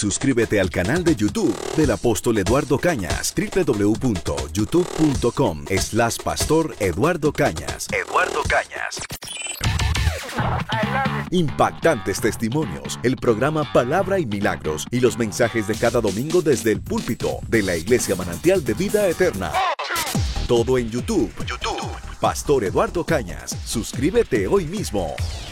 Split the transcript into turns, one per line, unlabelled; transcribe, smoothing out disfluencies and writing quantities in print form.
Suscríbete al canal de YouTube del Apóstol Eduardo Cañas, www.youtube.com/Pastor Eduardo Cañas. Eduardo Cañas. Impactantes testimonios, el programa Palabra y Milagros y los mensajes de cada domingo desde el púlpito de la Iglesia Manantial de Vida Eterna. Todo en YouTube. Pastor Eduardo Cañas. Suscríbete hoy mismo.